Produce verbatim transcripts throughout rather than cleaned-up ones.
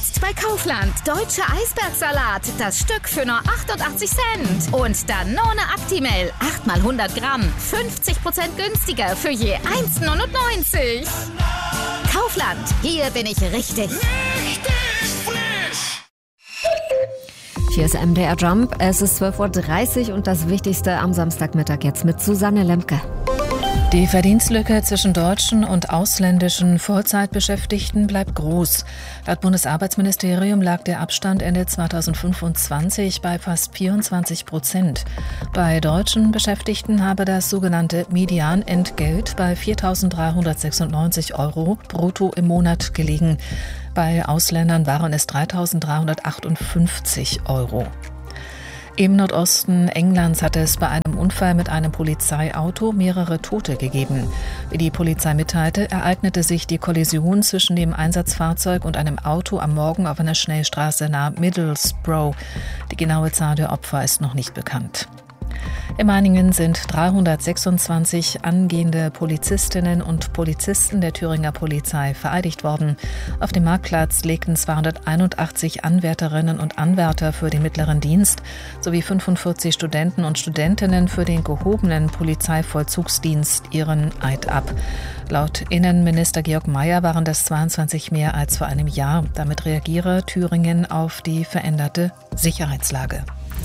Jetzt bei Kaufland. Deutsche Eisbergsalat. Das Stück für nur achtundachtzig Cent. Und Danone Actimel. acht mal hundert Gramm. fünfzig Prozent günstiger für je eins neunundneunzig. Kaufland. Hier bin ich richtig. Richtig frisch. Hier ist M D R Jump. Es ist zwölf Uhr dreißig und das Wichtigste am Samstagmittag jetzt mit Susanne Lemke. Die Verdienstlücke zwischen deutschen und ausländischen Vollzeitbeschäftigten bleibt groß. Laut Bundesarbeitsministerium lag der Abstand Ende zweitausendfünfundzwanzig bei fast vierundzwanzig Prozent. Bei deutschen Beschäftigten habe das sogenannte Medianentgelt bei viertausenddreihundertsechsundneunzig Euro brutto im Monat gelegen. Bei Ausländern waren es dreitausenddreihundertachtundfünfzig Euro. Im Nordosten Englands hat es bei einem Unfall mit einem Polizeiauto mehrere Tote gegeben. Wie die Polizei mitteilte, ereignete sich die Kollision zwischen dem Einsatzfahrzeug und einem Auto am Morgen auf einer Schnellstraße nahe Middlesbrough. Die genaue Zahl der Opfer ist noch nicht bekannt. In Meiningen sind dreihundertsechsundzwanzig angehende Polizistinnen und Polizisten der Thüringer Polizei vereidigt worden. Auf dem Marktplatz legten zweihunderteinundachtzig Anwärterinnen und Anwärter für den mittleren Dienst sowie fünfundvierzig Studenten und Studentinnen für den gehobenen Polizeivollzugsdienst ihren Eid ab. Laut Innenminister Georg Mayer waren das zweiundzwanzig mehr als vor einem Jahr. Damit reagiere Thüringen auf die veränderte Sicherheitslage.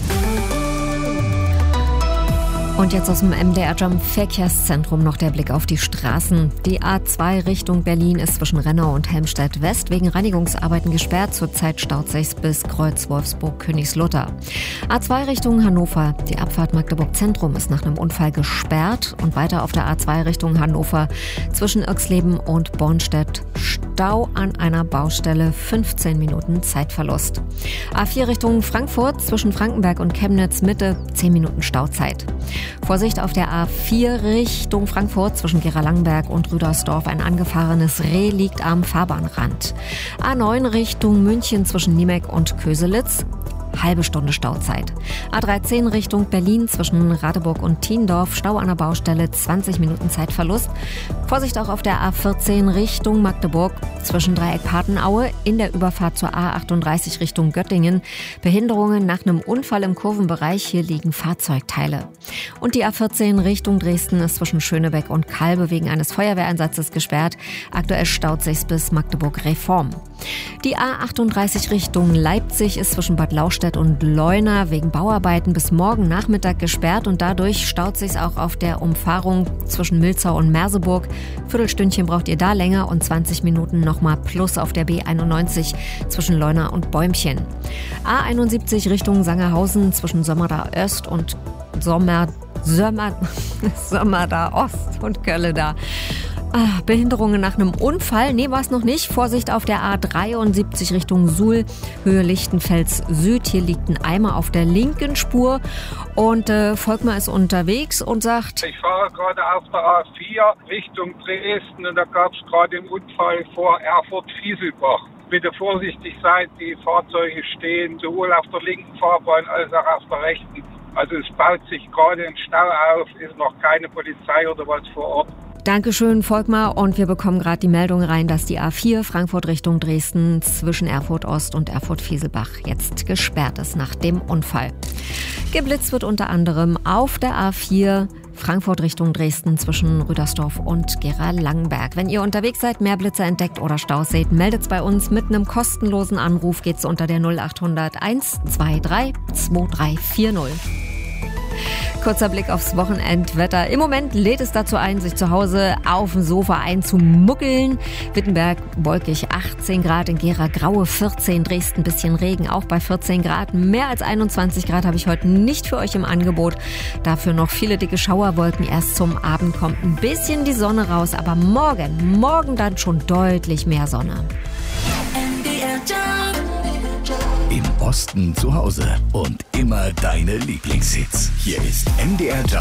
Und jetzt aus dem M D R Jump Verkehrszentrum noch der Blick auf die Straßen. Die A zwei Richtung Berlin ist zwischen Rennau und Helmstedt West wegen Reinigungsarbeiten gesperrt. Zurzeit staut sich's bis Kreuz Wolfsburg-Königslutter. A zwei Richtung Hannover. Die Abfahrt Magdeburg Zentrum ist nach einem Unfall gesperrt. Und weiter auf der A zwei Richtung Hannover zwischen Irxleben und Bornstedt Stau an einer Baustelle, fünfzehn Minuten Zeitverlust. A vier Richtung Frankfurt zwischen Frankenberg und Chemnitz Mitte, zehn Minuten Stauzeit. Vorsicht auf der A vier Richtung Frankfurt zwischen Gera-Langenberg und Rüdersdorf. Ein angefahrenes Reh liegt am Fahrbahnrand. A neun Richtung München zwischen Niemek und Köselitz. Halbe Stunde Stauzeit. A dreizehn Richtung Berlin zwischen Radeburg und Thiendorf. Stau an der Baustelle, zwanzig Minuten Zeitverlust. Vorsicht auch auf der A vierzehn Richtung Magdeburg zwischen Dreieck-Patenaue in der Überfahrt zur A achtunddreißig Richtung Göttingen. Behinderungen nach einem Unfall im Kurvenbereich. Hier liegen Fahrzeugteile. Und die A vierzehn Richtung Dresden ist zwischen Schönebeck und Kalbe wegen eines Feuerwehreinsatzes gesperrt. Aktuell staut sich's bis Magdeburg-Reform. Die A achtunddreißig Richtung Leipzig ist zwischen Bad Lauchstädt und Leuna wegen Bauarbeiten bis morgen Nachmittag gesperrt und dadurch staut sich's auch auf der Umfahrung zwischen Milzau und Merseburg. Viertelstündchen braucht ihr da länger und zwanzig Minuten nochmal plus auf der B einundneunzig zwischen Leuna und Bäumchen. A einundsiebzig Richtung Sangerhausen zwischen Sömmerda Öst und Sommer, Sömmer, Sömmerda Ost und Kölleda. Ah, Behinderungen nach einem Unfall? Nee, war es noch nicht. Vorsicht auf der A dreiundsiebzig Richtung Suhl, Höhe Lichtenfels Süd. Hier liegt ein Eimer auf der linken Spur. Und äh, Volkmar ist unterwegs und sagt: Ich fahre gerade auf der A vier Richtung Dresden und da gab es gerade einen Unfall vor Erfurt-Fieselbach. Bitte vorsichtig sein, die Fahrzeuge stehen sowohl auf der linken Fahrbahn als auch auf der rechten. Also es baut sich gerade ein Stau auf, ist noch keine Polizei oder was vor Ort. Dankeschön, Volkmar. Und wir bekommen gerade die Meldung rein, dass die A vier Frankfurt Richtung Dresden zwischen Erfurt Ost und Erfurt Fieselbach jetzt gesperrt ist nach dem Unfall. Geblitzt wird unter anderem auf der A vier Frankfurt Richtung Dresden zwischen Rüdersdorf und Gera-Langenberg. Wenn ihr unterwegs seid, mehr Blitzer entdeckt oder Staus seht, meldet's bei uns. Mit einem kostenlosen Anruf geht's unter der null achthundert eins zwei drei zwei drei vier null. Kurzer Blick aufs Wochenendwetter. Im Moment lädt es dazu ein, sich zu Hause auf dem Sofa einzumuckeln. Wittenberg wolkig achtzehn Grad, in Gera graue vierzehn, Dresden bisschen Regen, auch bei vierzehn Grad. Mehr als einundzwanzig Grad habe ich heute nicht für euch im Angebot. Dafür noch viele dicke Schauerwolken. Erst zum Abend kommt ein bisschen die Sonne raus, aber morgen, morgen dann schon deutlich mehr Sonne. Im Osten zu Hause und immer deine Lieblingshits. Hier ist M D R Jump